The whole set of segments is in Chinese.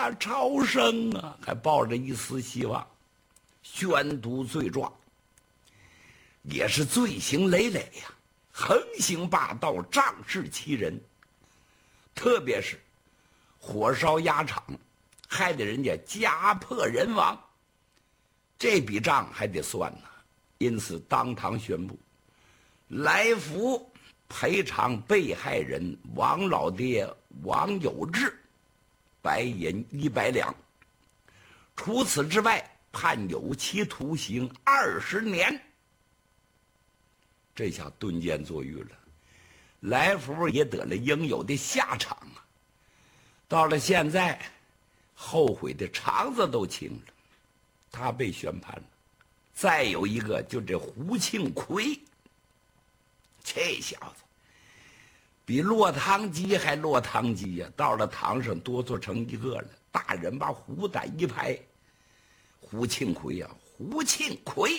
呀，超生啊，还抱着一丝希望，宣读罪状，也是罪行累累呀，横行霸道，仗势欺人。特别是火烧鸭场，害得人家家破人亡，这笔账还得算呢。因此当堂宣布，来福赔偿被害人王老爹王有志白银100两，除此之外判有期徒刑20年。这下蹲监坐狱了，来福也得了应有的下场啊。到了现在，后悔的肠子都青了，他被宣判了。再有一个就这胡庆奎，这小子比落汤鸡还落汤鸡呀！到了堂上哆嗦成一个了，大人把胡胆一拍，胡庆奎呀，胡庆奎，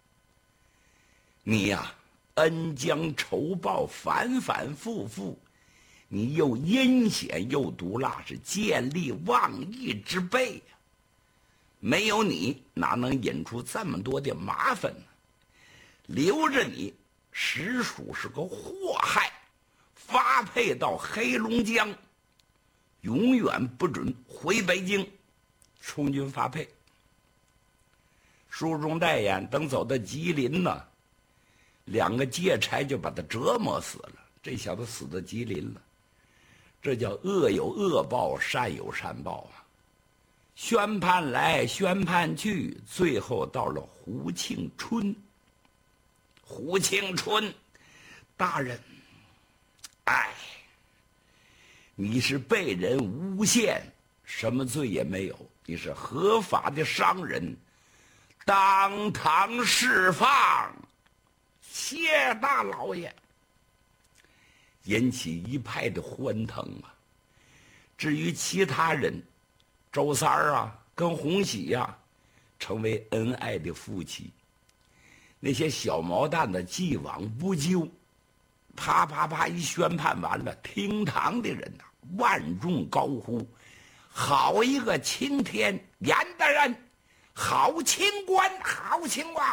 你呀，恩将仇报，反反复复，你又阴险又毒辣，是见利忘义之辈呀！没有你，哪能引出这么多的麻烦呢？留着你，实属是个祸害。发配到黑龙江，永远不准回北京。充军发配。书中代言，等走到吉林呢，2个劫差就把他折磨死了。这小子死到吉林了，这叫恶有恶报，善有善报啊！宣判来宣判去，最后到了胡庆春。胡庆春大人，哎，你是被人诬陷，什么罪也没有，你是合法的商人，当堂释放，谢大老爷！引起一派的欢腾啊。至于其他人，周三儿啊跟洪喜呀，成为恩爱的夫妻。那些小毛蛋子既往不咎，啪啪啪一宣判完了，厅堂的人呐，万众高呼：好一个青天严大人，好清官，好清官！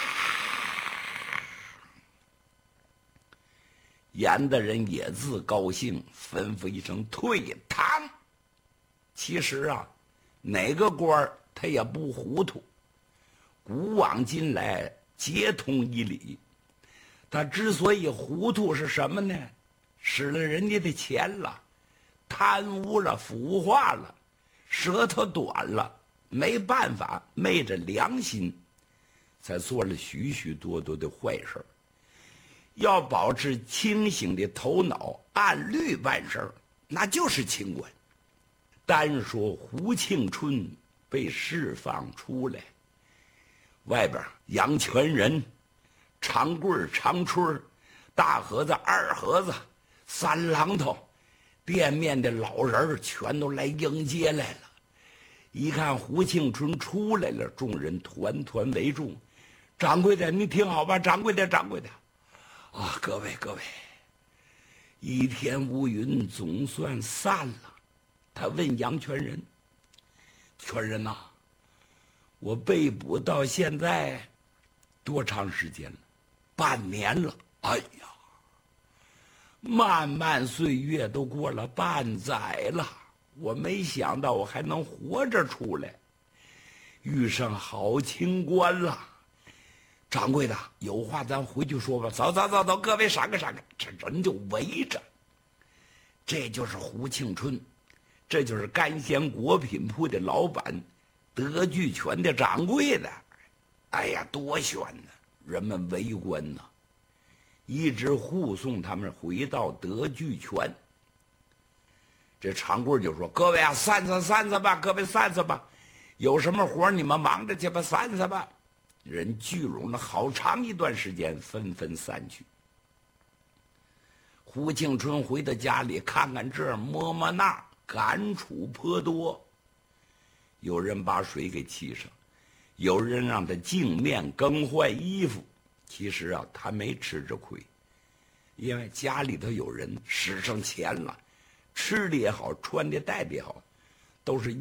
严大人也自高兴，吩咐一声退堂。其实啊，哪个官他也不糊涂，古往今来皆通一理。他之所以糊涂是什么呢？使了人家的钱了，贪污了，腐化了，舌头短了，没办法，昧着良心，才做了许许多多的坏事。要保持清醒的头脑，按律办事，那就是清官。单说胡庆春被释放出来，外边杨全仁、长贵、长春、大盒子、二盒子、三榔头，店面的老人全都来迎接来了。一看胡庆春出来了，众人团团围住。掌柜的，你听好吧，掌柜的，掌柜的，啊，各位，一天乌云总算散了。他问杨全仁：“全仁呐，我被捕到现在多长时间了？半年了。哎呀，漫漫岁月都过了半载了，我没想到我还能活着出来，遇上好清官了。掌柜的，有话咱回去说吧。走，各位闪开！这人就围着。这就是胡庆春。”这就是甘鲜果品铺的老板，德聚全的掌柜的。哎呀，多悬呢！人们围观呢，一直护送他们回到德聚全。这长贵就说：“各位啊，散散吧，各位散散吧，有什么活你们忙着去吧，散散吧。”人聚拢了好长一段时间，纷纷散去。胡庆春回到家里，看看这，摸摸那，感触颇多。有人把水给沏上，有人让他净面更换衣服。其实啊，他没吃这亏，因为家里头有人使上钱了，吃的也好，穿的戴的也好，都是